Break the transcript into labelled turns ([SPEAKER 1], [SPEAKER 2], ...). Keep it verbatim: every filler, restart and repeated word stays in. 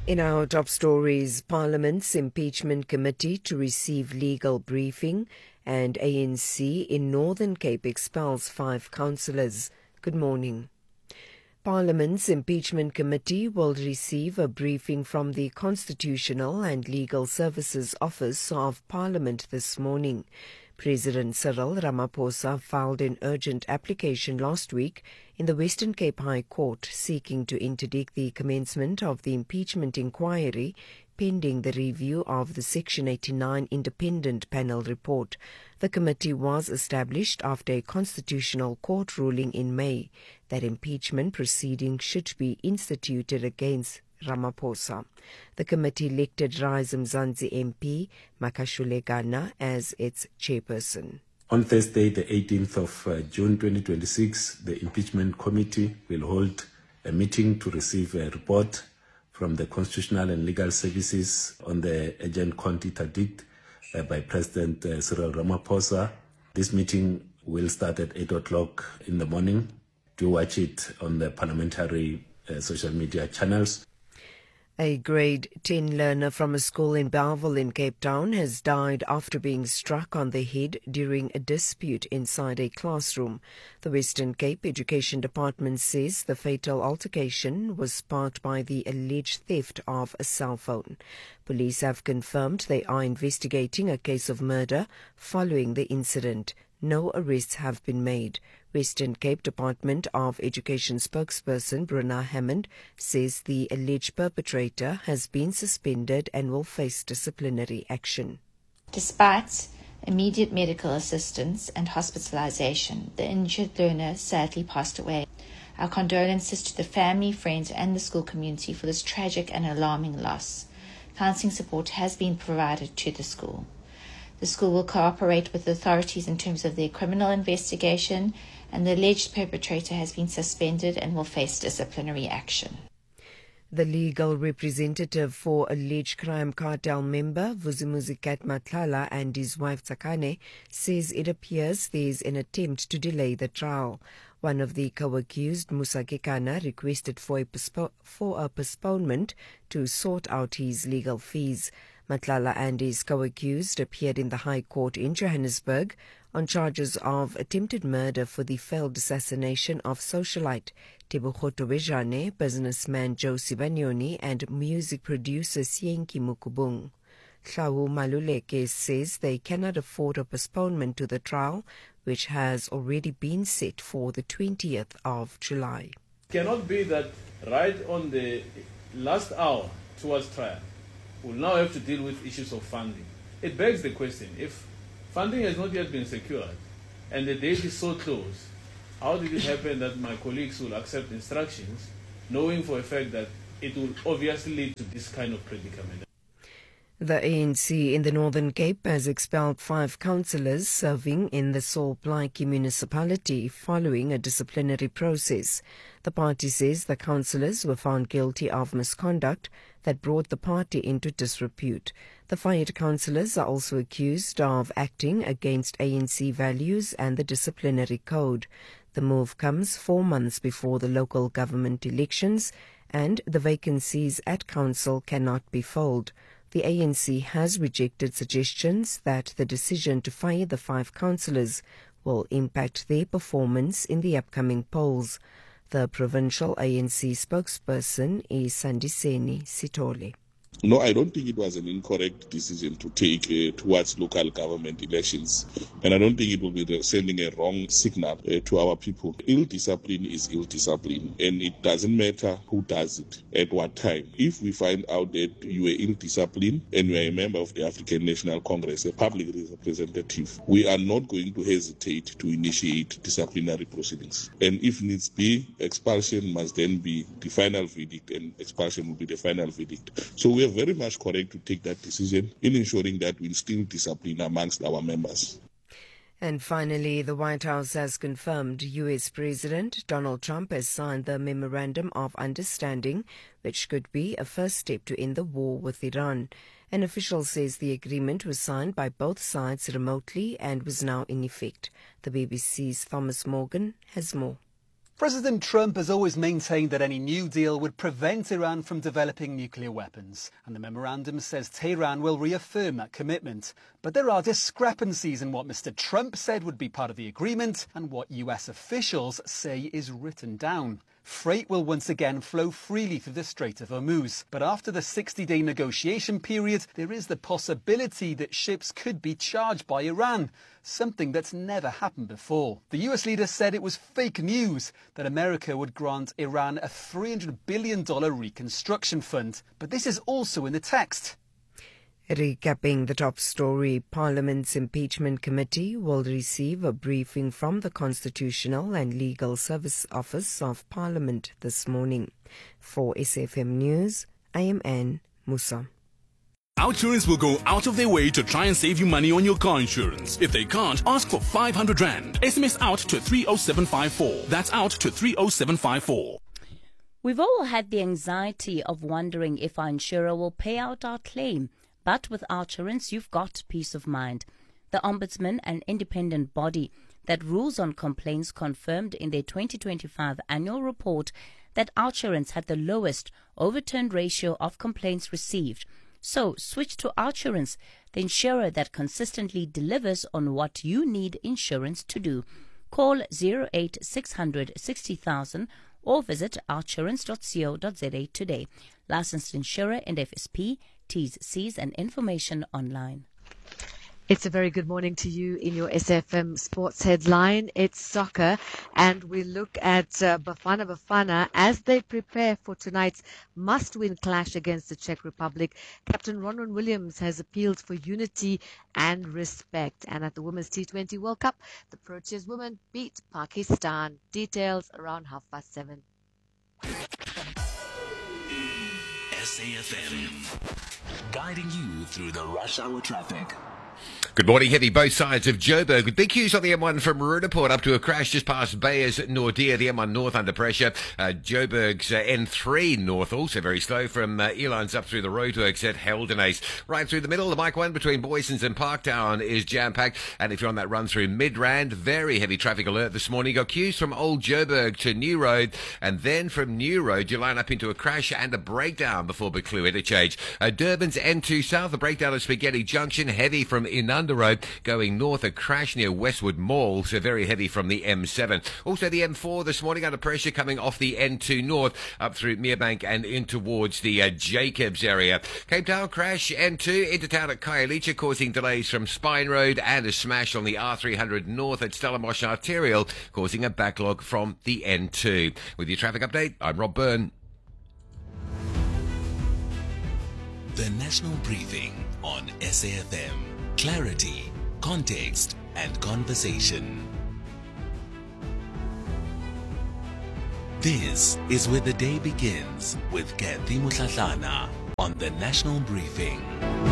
[SPEAKER 1] In our top stories, Parliament's impeachment committee to receive legal briefing, and A N C in Northern Cape expels five councillors. Good morning. Parliament's impeachment committee will receive a briefing from the Constitutional and Legal Services Office of Parliament this morning. President Cyril Ramaphosa filed an urgent application last week in the Western Cape High Court seeking to interdict the commencement of the impeachment inquiry pending the review of the Section eighty-nine Independent Panel report. The committee was established after a constitutional court ruling in May that impeachment proceedings should be instituted against Ramaphosa. The committee elected Rise Mzansi M P Makashule Gana as its chairperson.
[SPEAKER 2] On Thursday, the eighteenth of June twenty twenty-six, the impeachment committee will hold a meeting to receive a report from the Constitutional and Legal Services on the urgent court interdict uh, by President uh, Cyril Ramaphosa. This meeting will start at eight o'clock in the morning. Do watch it on the parliamentary uh, social media channels.
[SPEAKER 1] A grade ten learner from a school in Bellville in Cape Town has died after being struck on the head during a dispute inside a classroom. The Western Cape Education Department says the fatal altercation was sparked by the alleged theft of a cell phone. Police have confirmed they are investigating a case of murder following the incident. No arrests have been made. Western Cape Department of Education spokesperson Bruna Hammond says the alleged perpetrator has been suspended and will face disciplinary action.
[SPEAKER 3] Despite immediate medical assistance and hospitalization, the injured learner sadly passed away. Our condolences to the family, friends and the school community for this tragic and alarming loss. Counselling support has been provided to the school. The school will cooperate with the authorities in terms of their criminal investigation, and the alleged perpetrator has been suspended and will face disciplinary action.
[SPEAKER 1] The legal representative for alleged crime cartel member Vusimuzi Matlala and his wife Tsakane says it appears there is an attempt to delay the trial. One of the co-accused, Musa Kekana, requested for a, postpo- for a postponement to sort out his legal fees. Matlala and his co-accused appeared in the High Court in Johannesburg on charges of attempted murder for the failed assassination of socialite Tebogo Tobejane, businessman Joe Sibanyoni and music producer Sienki Mukubung. Hlawu Maluleke says they cannot afford a postponement to the trial, which has already been set for the twentieth of July.
[SPEAKER 4] It cannot be that right on the last hour towards trial, we'll now have to deal with issues of funding. It begs the question, if funding has not yet been secured and the date is so close, how did it happen that my colleagues will accept instructions knowing for a fact that it will obviously lead to this kind of predicament?
[SPEAKER 1] The A N C in the Northern Cape has expelled five councillors serving in the Saul Plaatje municipality following a disciplinary process. The party says the councillors were found guilty of misconduct that brought the party into disrepute. The fired councillors are also accused of acting against A N C values and the disciplinary code. The move comes four months before the local government elections, and the vacancies at council cannot be filled. The A N C has rejected suggestions that the decision to fire the five councillors will impact their performance in the upcoming polls. The provincial A N C spokesperson is Sandiseni Sitole.
[SPEAKER 5] No, I don't think it was an incorrect decision to take uh, towards local government elections. And I don't think it will be sending a wrong signal uh, to our people. Ill discipline is ill discipline, and it doesn't matter who does it, at what time. If we find out that you are ill disciplined and you are a member of the African National Congress, a public representative, we are not going to hesitate to initiate disciplinary proceedings. And if needs be, expulsion must then be the final verdict, and expulsion will be the final verdict. So we are very much correct to take that decision in ensuring that we instill discipline amongst our members.
[SPEAKER 1] And finally, the White House has confirmed U S President Donald Trump has signed the Memorandum of Understanding, which could be a first step to end the war with Iran. An official says the agreement was signed by both sides remotely and was now in effect. The B B C's Thomas Morgan has more.
[SPEAKER 6] President Trump has always maintained that any new deal would prevent Iran from developing nuclear weapons, and the memorandum says Tehran will reaffirm that commitment. But there are discrepancies in what Mister Trump said would be part of the agreement and what U S officials say is written down. Freight will once again flow freely through the Strait of Hormuz, but after the sixty-day negotiation period, there is the possibility that ships could be charged by Iran, something that's never happened before. The U S leader said it was fake news that America would grant Iran a three hundred billion dollars reconstruction fund, but this is also in the text.
[SPEAKER 1] Recapping the top story, Parliament's Impeachment Committee will receive a briefing from the Constitutional and Legal Service Office of Parliament this morning. For S F M News, I am Anne Musa.
[SPEAKER 7] Outsurance will go out of their way to try and save you money on your car insurance. If they can't, ask for five hundred rand. S M S out to three oh seven five four. That's out to three oh seven five four.
[SPEAKER 8] We've all had the anxiety of wondering if our insurer will pay out our claim. But with Outsurance, you've got peace of mind. The Ombudsman, an independent body that rules on complaints, confirmed in their twenty twenty-five annual report that Outsurance had the lowest overturned ratio of complaints received. So switch to Outsurance, the insurer that consistently delivers on what you need insurance to do. Call zero eight six hundred sixty thousand or visit outsurance dot co dot za today. Licensed insurer and F S P. T's, C's and information online.
[SPEAKER 9] It's a very good morning to you in your S F M Sports Headline. It's soccer, and we look at uh, Bafana Bafana as they prepare for tonight's must-win clash against the Czech Republic. Captain Ronwen Williams has appealed for unity and respect. And at the Women's T twenty World Cup, the Proteas women beat Pakistan. Details around half past seven.
[SPEAKER 10] S A F M, guiding you through the rush hour traffic.
[SPEAKER 11] Good morning. Heavy both sides of Joburg with big queues on the M one from Roodepoort up to a crash just past Bayers Nordia. The M one North under pressure. Uh, Joburg's uh, N three North also very slow from uh, Elands up through the roadworks at Heldenace. Right through the middle, the Mike one between Boysons and Parktown is jam-packed. And if you're on that run through Midrand, very heavy traffic alert this morning. Got queues from Old Joburg to New Road, and then from New Road you line up into a crash and a breakdown before Buccleuch interchange. Uh, Durban's N two South, the breakdown at Spaghetti Junction, heavy from Inanda Road going north, a crash near Westwood Mall, so very heavy from the M seven. Also the M four this morning under pressure coming off the N two North up through Merebank and in towards the uh, Jacobs area. Cape Town crash N two into town at Khayelitsha, causing delays from Spine Road, and a smash on the R three hundred North at Stellenbosch Arterial, causing a backlog from the N two. With your traffic update, I'm Rob Byrne.
[SPEAKER 10] The National Briefing on S A F M. Clarity, context, and conversation. This is where the day begins with Kathy Mutlatlana on the National Briefing.